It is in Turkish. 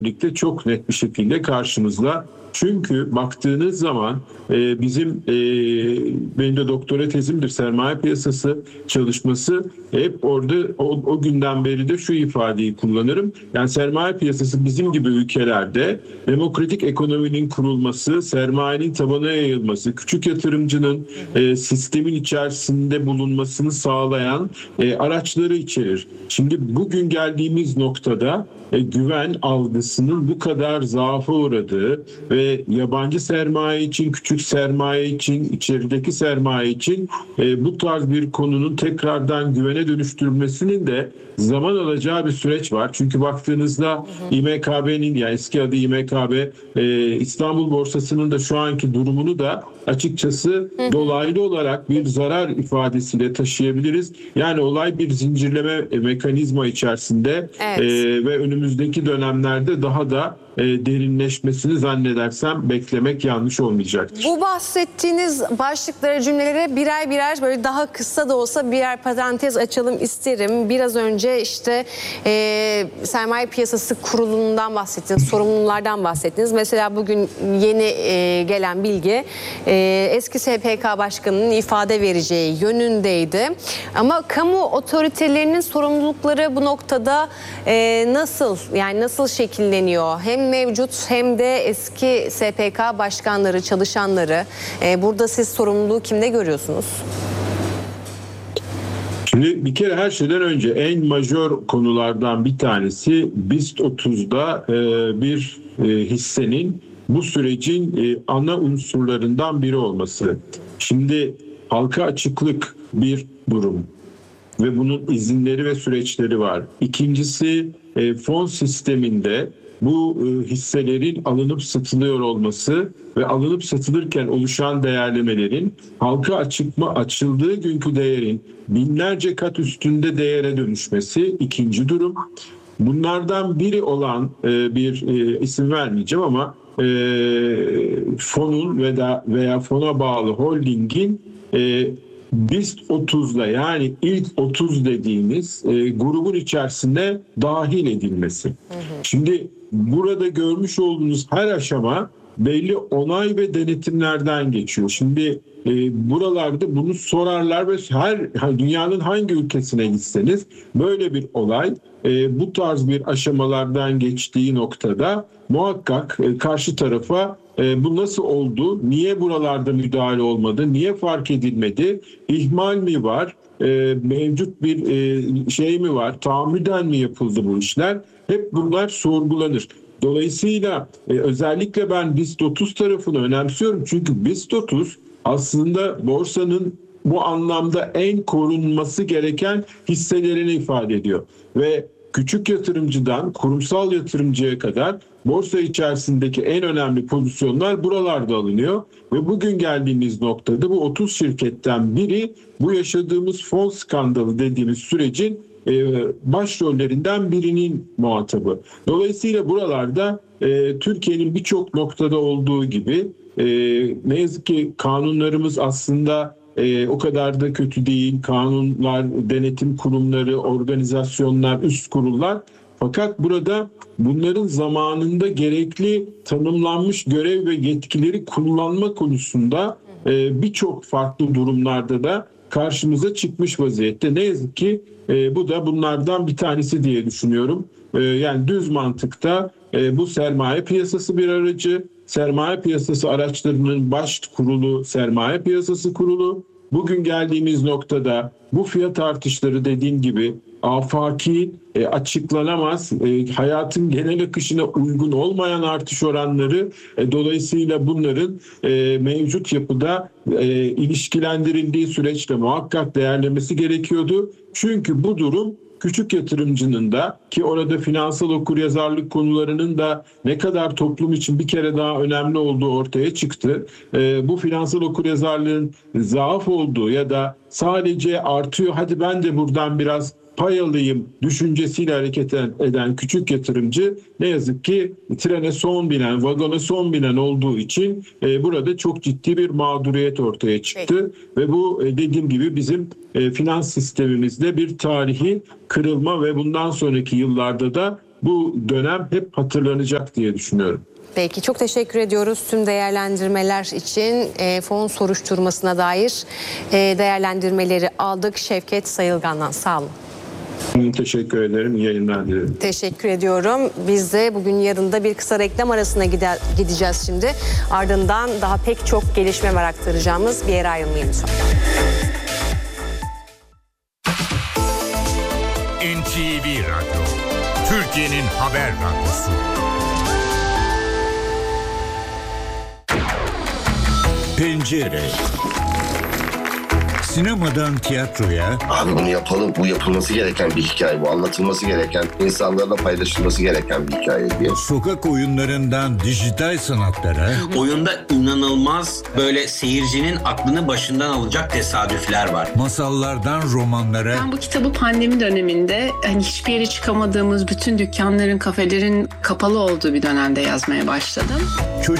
birlikte çok net bir şekilde karşımızda. Çünkü baktığınız zaman benim de doktora tezimdir, sermaye piyasası çalışması. Hep orada o günden beri de şu ifadeyi kullanırım. Yani sermaye piyasası bizim gibi ülkelerde demokratik ekonominin kurulması, sermayenin tabana yayılması, küçük yatırımcının sistemin içerisinde bulunmasını sağlayan araçları içerir. Şimdi bugün geldiğimiz noktada güven algısının bu kadar zaafa uğradığı ve yabancı sermaye için, küçük sermaye için, içerideki sermaye için bu tarz bir konunun tekrardan güvene dönüştürülmesinin de zaman alacağı bir süreç var. Çünkü baktığınızda İMKB'nin, yani eski adı İMKB, İstanbul borsasının da şu anki durumunu da açıkçası dolaylı olarak bir zarar ifadesiyle taşıyabiliriz. Yani olay bir zincirleme mekanizma içerisinde ve önümüzdeki dönemlerde daha da derinleşmesini zannedersem beklemek yanlış olmayacaktır. Bu bahsettiğiniz başlıklara, cümlelere birer birer böyle daha kısa da olsa birer parantez açalım isterim. Biraz önce işte sermaye piyasası kurulundan bahsettiniz, sorumlulardan bahsettiniz. Mesela bugün yeni gelen bilgi eski SPK Başkanı'nın ifade vereceği yönündeydi. Ama kamu otoritelerinin sorumlulukları bu noktada nasıl şekilleniyor? Hem mevcut hem de eski SPK başkanları, çalışanları. Burada siz sorumluluğu kimde görüyorsunuz? Şimdi bir kere her şeyden önce en majör konulardan bir tanesi BIST 30'da bir hissenin bu sürecin ana unsurlarından biri olması. Şimdi halka açıklık bir durum ve bunun izinleri ve süreçleri var. İkincisi fon sisteminde bu hisselerin alınıp satılıyor olması ve alınıp satılırken oluşan değerlemelerin halka açıldığı günkü değerin binlerce kat üstünde değere dönüşmesi ikinci durum. Bunlardan biri olan bir isim vermeyeceğim ama fonun veya fona bağlı holdingin BIST 30'da, yani ilk 30 dediğimiz grubun içerisinde dahil edilmesi. Şimdi burada görmüş olduğunuz her aşama belli onay ve denetimlerden geçiyor. Şimdi buralarda bunu sorarlar ve dünyanın hangi ülkesine gitseniz böyle bir olay bu tarz bir aşamalardan geçtiği noktada muhakkak karşı tarafa bu nasıl oldu, niye buralarda müdahale olmadı, niye fark edilmedi, ihmal mi var, mevcut bir şey mi var, tahammüden mi yapıldı bu işler? Hep bunlar sorgulanır. Dolayısıyla özellikle ben BIST 30 tarafını önemsiyorum. Çünkü BIST 30 aslında borsanın bu anlamda en korunması gereken hisselerini ifade ediyor. Ve küçük yatırımcıdan kurumsal yatırımcıya kadar borsa içerisindeki en önemli pozisyonlar buralarda alınıyor. Ve bugün geldiğimiz noktada bu 30 şirketten biri bu yaşadığımız fon skandalı dediğimiz sürecin başrollerinden birinin muhatabı. Dolayısıyla buralarda Türkiye'nin birçok noktada olduğu gibi ne yazık ki kanunlarımız aslında o kadar da kötü değil. Kanunlar, denetim kurumları, organizasyonlar, üst kurullar. Fakat burada bunların zamanında gerekli tanımlanmış görev ve yetkileri kullanma konusunda birçok farklı durumlarda da karşımıza çıkmış vaziyette. Ne yazık ki bu da bunlardan bir tanesi diye düşünüyorum. Yani düz mantıkta bu sermaye piyasası bir aracı. Sermaye piyasası araçlarının baş kurulu sermaye piyasası kurulu. Bugün geldiğimiz noktada bu fiyat artışları dediğim gibi afaki, açıklanamaz, hayatın genel akışına uygun olmayan artış oranları, dolayısıyla bunların mevcut yapıda ilişkilendirildiği süreçte muhakkak değerlemesi gerekiyordu. Çünkü bu durum küçük yatırımcının da, ki orada finansal okuryazarlık konularının da ne kadar toplum için bir kere daha önemli olduğu ortaya çıktı. Bu finansal okuryazarlığın zaaf olduğu ya da sadece artıyor, hadi ben de buradan biraz pay alayım düşüncesiyle hareket eden küçük yatırımcı ne yazık ki trene son binen, vagona son binen olduğu için burada çok ciddi bir mağduriyet ortaya çıktı. Ve bu dediğim gibi bizim finans sistemimizde bir tarihi kırılma ve bundan sonraki yıllarda da bu dönem hep hatırlanacak diye düşünüyorum. Peki, çok teşekkür ediyoruz tüm değerlendirmeler için. Fon soruşturmasına dair değerlendirmeleri aldık Şevket Sayılgan'dan. Sağ olun. Teşekkür ederim. İyi yayınlar dilerim. Teşekkür ediyorum. Biz de bugün yarında bir kısa reklam arasına gideceğiz şimdi. Ardından daha pek çok gelişme var aktaracağımız. Bir yere ayrılmayın lütfen. NTV Radyo, Türkiye'nin haber radyosu. Pencere. Sinemadan tiyatroya, Abi bunu yapalım. Bu yapılması gereken bir hikaye. Bu anlatılması gereken, insanlarla paylaşılması gereken bir hikaye diye. sokak oyunlarından dijital sanatlara, Oyunda inanılmaz böyle seyircinin aklını başından alacak tesadüfler var. masallardan romanlara, Ben bu kitabı pandemi döneminde hani hiçbir yere çıkamadığımız, bütün dükkanların, kafelerin kapalı olduğu bir dönemde yazmaya başladım.